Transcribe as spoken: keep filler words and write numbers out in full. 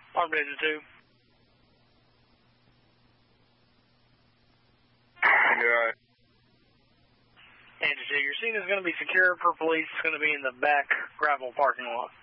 Armed Engine two. You're all right. Engine two, your scene is going to be secure for police. It's going to be in the back gravel parking lot.